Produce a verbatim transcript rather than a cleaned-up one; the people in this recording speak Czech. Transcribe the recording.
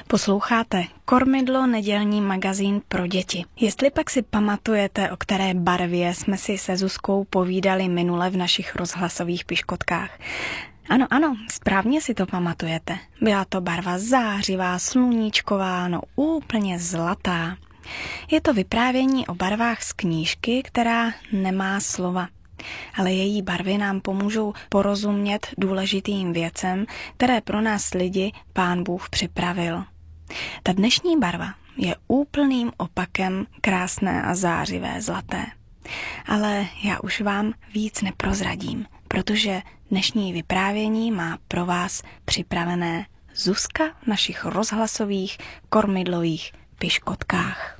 Posloucháte Kormidlo, nedělní magazín pro děti. Jestli pak si pamatujete, o které barvě jsme si se Zuzkou povídali minule v našich rozhlasových piškotkách. Ano, ano, správně si to pamatujete. Byla to barva zářivá, sluníčková, no úplně zlatá. Je to vyprávění o barvách z knížky, která nemá slova. Ale její barvy nám pomůžou porozumět důležitým věcem, které pro nás lidi Pán Bůh připravil. Ta dnešní barva je úplným opakem krásné a zářivé zlaté. Ale já už vám víc neprozradím, protože dnešní vyprávění má pro vás připravené Zuzka v našich rozhlasových kormidlových piškotkách.